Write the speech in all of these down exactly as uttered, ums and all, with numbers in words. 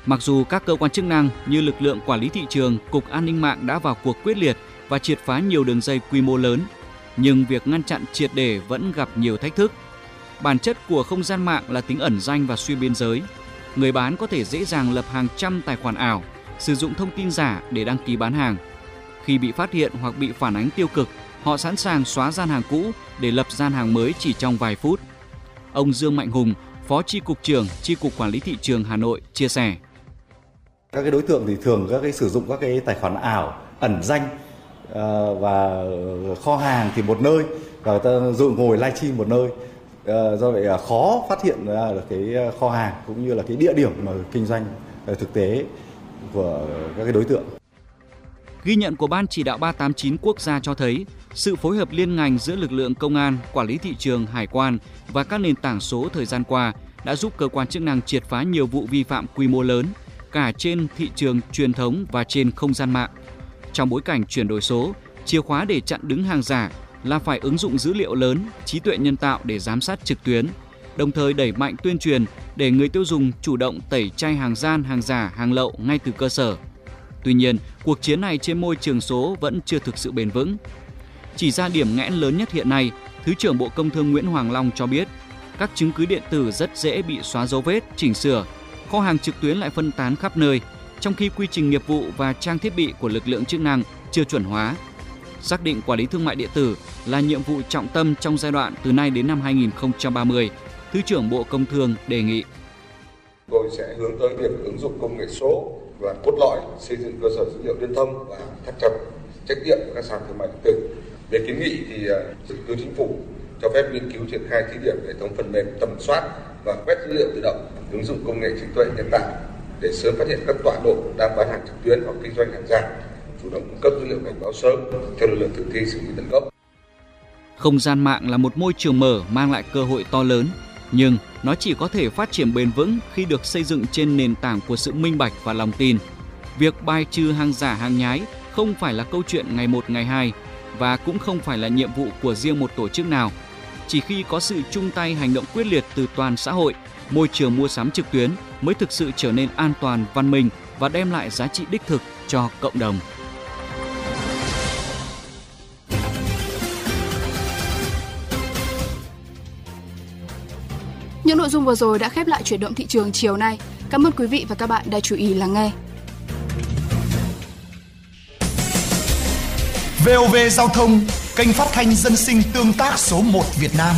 Mặc dù các cơ quan chức năng như lực lượng quản lý thị trường, Cục An ninh mạng đã vào cuộc quyết liệt và triệt phá nhiều đường dây quy mô lớn, nhưng việc ngăn chặn triệt để vẫn gặp nhiều thách thức. Bản chất của không gian mạng là tính ẩn danh và xuyên biên giới. Người bán có thể dễ dàng lập hàng trăm tài khoản ảo, sử dụng thông tin giả để đăng ký bán hàng. Khi bị phát hiện hoặc bị phản ánh tiêu cực, họ sẵn sàng xóa gian hàng cũ để lập gian hàng mới chỉ trong vài phút. Ông Dương Mạnh Hùng, Phó Chi cục trưởng Chi cục Quản lý thị trường Hà Nội chia sẻ. Các cái đối tượng thì thường các cái sử dụng các cái tài khoản ảo, ẩn danh và kho hàng thì một nơi và người ta dụ ngồi livestream một nơi. Do vậy khó phát hiện ra được cái kho hàng cũng như là cái địa điểm mà kinh doanh thực tế của các cái đối tượng. Ghi nhận của Ban chỉ đạo ba tám chín quốc gia cho thấy sự phối hợp liên ngành giữa lực lượng công an, quản lý thị trường, hải quan và các nền tảng số thời gian qua đã giúp cơ quan chức năng triệt phá nhiều vụ vi phạm quy mô lớn, cả trên thị trường truyền thống và trên không gian mạng. Trong bối cảnh chuyển đổi số, chìa khóa để chặn đứng hàng giả là phải ứng dụng dữ liệu lớn, trí tuệ nhân tạo để giám sát trực tuyến, đồng thời đẩy mạnh tuyên truyền để người tiêu dùng chủ động tẩy chay hàng gian, hàng giả, hàng lậu ngay từ cơ sở. Tuy nhiên, cuộc chiến này trên môi trường số vẫn chưa thực sự bền vững. Chỉ ra điểm nghẽn lớn nhất hiện nay, Thứ trưởng Bộ Công Thương Nguyễn Hoàng Long cho biết, các chứng cứ điện tử rất dễ bị xóa dấu vết, chỉnh sửa, kho hàng trực tuyến lại phân tán khắp nơi, trong khi quy trình nghiệp vụ và trang thiết bị của lực lượng chức năng chưa chuẩn hóa. Xác định quản lý thương mại điện tử là nhiệm vụ trọng tâm trong giai đoạn từ nay đến năm hai nghìn không trăm ba mươi, Thứ trưởng Bộ Công Thương đề nghị. Tôi sẽ hướng tới việc ứng dụng công nghệ số và cốt lõi xây dựng cơ sở dữ liệu liên thông và thắt chặt trách nhiệm của các sàn thương mại điện tử. Về kiến nghị thì Thủ tướng Chính phủ cho phép nghiên cứu triển khai thí điểm hệ thống phần mềm tầm soát và quét dữ liệu tự động, ứng dụng công nghệ trí tuệ nhân tạo để sớm phát hiện các tọa độ đang bán hàng trực tuyến hoặc kinh doanh hàng giả, chủ động cung cấp dữ liệu cảnh báo sớm cho lực lượng thực thi xử lý tận gốc. Không gian mạng là một môi trường mở mang lại cơ hội to lớn, nhưng nó chỉ có thể phát triển bền vững khi được xây dựng trên nền tảng của sự minh bạch và lòng tin. Việc bài trừ hàng giả, hàng nhái không phải là câu chuyện ngày một, ngày hai và cũng không phải là nhiệm vụ của riêng một tổ chức nào. Chỉ khi có sự chung tay hành động quyết liệt từ toàn xã hội, môi trường mua sắm trực tuyến mới thực sự trở nên an toàn, văn minh và đem lại giá trị đích thực cho cộng đồng. Những nội dung vừa rồi đã khép lại chuyển động thị trường chiều nay. Cảm ơn quý vị và các bạn đã chú ý lắng nghe. vê o vê Giao thông, kênh phát thanh dân sinh tương tác số một Việt Nam.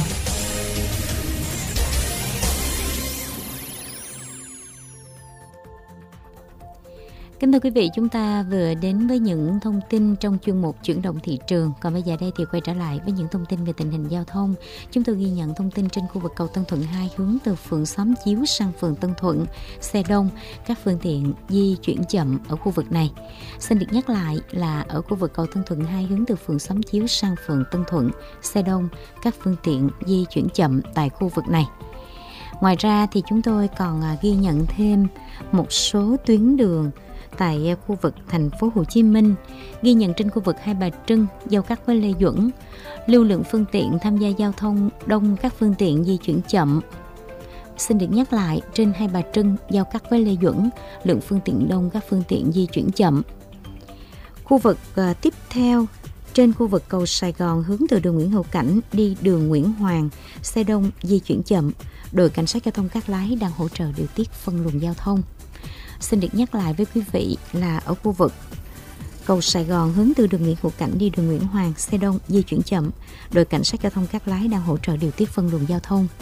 Kính thưa quý vị, chúng ta vừa đến với những thông tin trong chuyên mục chuyển động thị trường. Còn bây giờ đây thì quay trở lại với những thông tin về tình hình giao thông. Chúng tôi ghi nhận thông tin trên khu vực cầu Tân Thuận hai hướng từ phường Xóm Chiếu sang phường Tân Thuận. Xe đông, các phương tiện di chuyển chậm ở khu vực này. Xin được nhắc lại là ở khu vực cầu Tân Thuận hai hướng từ phường Xóm Chiếu sang phường Tân Thuận. Xe đông, các phương tiện di chuyển chậm tại khu vực này. Ngoài ra thì chúng tôi còn ghi nhận thêm một số tuyến đường tại khu vực thành phố Hồ Chí Minh, ghi nhận trên khu vực Hai Bà Trưng giao cắt với Lê Duẩn, lưu lượng phương tiện tham gia giao thông đông, các phương tiện di chuyển chậm. Xin được nhắc lại, trên Hai Bà Trưng giao cắt với Lê Duẩn, lượng phương tiện đông, các phương tiện di chuyển chậm. Khu vực uh, tiếp theo, trên khu vực cầu Sài Gòn hướng từ đường Nguyễn Hữu Cảnh đi đường Nguyễn Hoàng, xe đông di chuyển chậm. Đội cảnh sát giao thông Cát Lái đang hỗ trợ điều tiết phân luồng giao thông. Xin được nhắc lại với quý vị là ở khu vực cầu Sài Gòn hướng từ đường Nguyễn Hữu Cảnh đi đường Nguyễn Hoàng, xe đông di chuyển chậm. Đội cảnh sát giao thông Cát Lái đang hỗ trợ điều tiết phân luồng giao thông.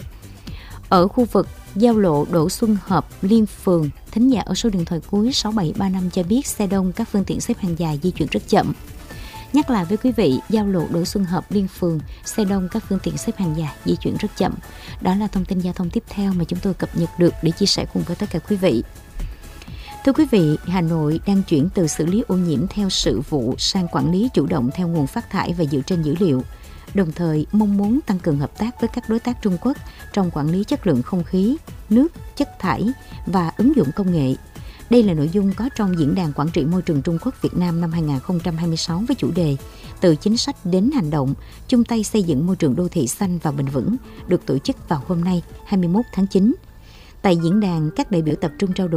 Ở khu vực giao lộ Đỗ Xuân Hợp, Liên Phường, thính giả ở số điện thoại cuối sáu bảy ba năm cho biết xe đông, các phương tiện xếp hàng dài di chuyển rất chậm. Nhắc lại với quý vị, giao lộ Đỗ Xuân Hợp, Liên Phường, xe đông, các phương tiện xếp hàng dài di chuyển rất chậm. Đó là thông tin giao thông tiếp theo mà chúng tôi cập nhật được để chia sẻ cùng với tất cả quý vị. Thưa quý vị, Hà Nội đang chuyển từ xử lý ô nhiễm theo sự vụ sang quản lý chủ động theo nguồn phát thải và dựa trên dữ liệu, đồng thời mong muốn tăng cường hợp tác với các đối tác Trung Quốc trong quản lý chất lượng không khí, nước, chất thải và ứng dụng công nghệ. Đây là nội dung có trong Diễn đàn Quản trị Môi trường Trung Quốc Việt Nam năm hai không hai sáu với chủ đề Từ chính sách đến hành động, chung tay xây dựng môi trường đô thị xanh và bền vững, được tổ chức vào hôm nay hai mươi mốt tháng chín. Tại diễn đàn, các đại biểu tập trung trao đổi